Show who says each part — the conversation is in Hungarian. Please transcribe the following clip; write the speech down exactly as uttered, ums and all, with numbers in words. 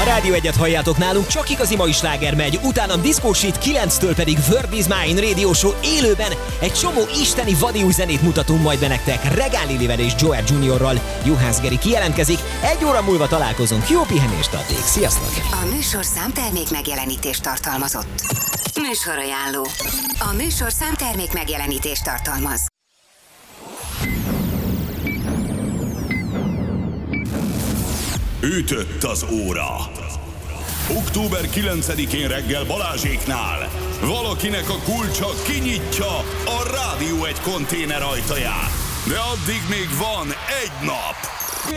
Speaker 1: Rádió egyet halljátok, nálunk csak igazi mai sláger megy, utána Disco Shit, kilenctől pedig Word is Mine Radio Show élőben. Egy csomó isteni vadi új zenét mutatunk majd be nektek. Regál Lilivel és Joel Juniorral. Juhász Geri kijelentkezik, egy óra múlva találkozunk. Jó pihenést addig, sziasztok!
Speaker 2: A műsor számtermék megjelenítést tartalmazott. Műsorajánló. A műsor számtermék megjelenítést tartalmaz.
Speaker 3: Ütött az óra. október kilencedikén reggel Balázséknál valakinek a kulcsa kinyitja a Rádió egy konténer ajtaját. De addig még van egy nap.